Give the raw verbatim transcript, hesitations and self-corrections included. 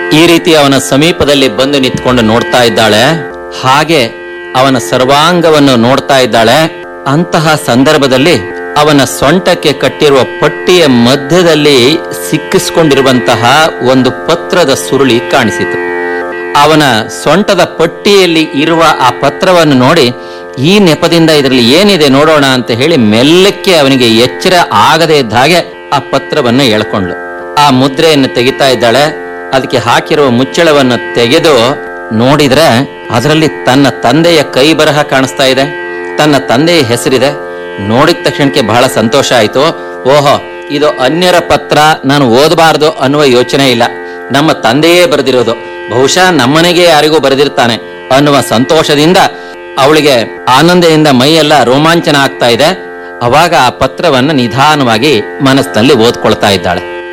ಈ ರೀತಿ ಅವನ ಸಮೀಪದಲ್ಲಿ ಬಂದು ನಿಂತ್ಕೊಂಡು ನೋಡ್ತಾ ಇದ್ದಾಳೆ. ಹಾಗೆ ಅವನ ಸರ್ವಾಂಗವನ್ನು ನೋಡ್ತಾ ಇದ್ದಾಳೆ. ಅಂತಹ ಸಂದರ್ಭದಲ್ಲಿ ಅವನ ಸೊಂಟಕ್ಕೆ ಕಟ್ಟಿರುವ ಪಟ್ಟಿಯ ಮಧ್ಯದಲ್ಲಿ ಸಿಕ್ಕಿಸಿಕೊಂಡಿರುವಂತಹ ಒಂದು ಪತ್ರದ ಸುರುಳಿ ಕಾಣಿಸಿತು. ಅವನ ಸೊಂಟದ ಪಟ್ಟಿಯಲ್ಲಿ ಇರುವ ಆ ಪತ್ರವನ್ನು ನೋಡಿ, ಈ ನೆಪದಿಂದ ಇದರಲ್ಲಿ ಏನಿದೆ ನೋಡೋಣ ಅಂತ ಹೇಳಿ ಮೆಲ್ಲಕ್ಕೆ ಅವನಿಗೆ ಎಚ್ಚರ ಆಗದೆ ಇದ್ದ ಹಾಗೆ ಆ ಪತ್ರವನ್ನು ಎಳ್ಕೊಂಡ್ಳು. ಆ ಮುದ್ರೆಯನ್ನು ತೆಗಿತಾ ಇದ್ದಾಳೆ. ಅದಕ್ಕೆ ಹಾಕಿರುವ ಮುಚ್ಚಳವನ್ನು ತೆಗೆದು ನೋಡಿದ್ರೆ ಅದರಲ್ಲಿ ತನ್ನ ತಂದೆಯ ಕೈ ಬರಹ ಕಾಣಿಸ್ತಾ ಇದೆ, ತನ್ನ ತಂದೆಯ ಹೆಸರಿದೆ. ನೋಡಿದ ತಕ್ಷಣಕ್ಕೆ ಬಹಳ ಸಂತೋಷ ಆಯ್ತು. ಓಹೋ, ಇದು ಅನ್ಯರ ಪತ್ರ, ನಾನು ಓದಬಾರದು ಅನ್ನುವ ಯೋಚನೆ ಇಲ್ಲ, ನಮ್ಮ ತಂದೆಯೇ ಬರೆದಿರೋದು, ಬಹುಶಃ ನಮ್ಮನೆಗೆ ಯಾರಿಗೂ ಬರೆದಿರ್ತಾನೆ ಅನ್ನುವ ಸಂತೋಷದಿಂದ ಅವಳಿಗೆ ಆನಂದದಿಂದ ಮೈಯೆಲ್ಲ ರೋಮಾಂಚನ ಆಗ್ತಾ ಇದೆ. ಅವಾಗ ಆ ಪತ್ರವನ್ನು ನಿಧಾನವಾಗಿ ಮನಸ್ಸಿನಲ್ಲಿ ಓದ್ಕೊಳ್ತಾ ಇದ್ದಾಳೆ.